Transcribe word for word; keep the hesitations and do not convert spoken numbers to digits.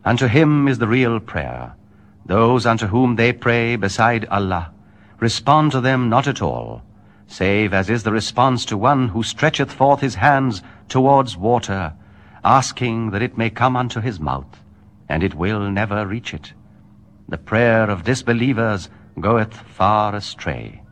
Unto him is the real prayer. Those unto whom they pray beside Allah respond to them not at all, save as is the response to one who stretcheth forth his hands towards water, asking that it may come unto his mouth, and it will never reach it. The prayer of disbelievers goeth far astray.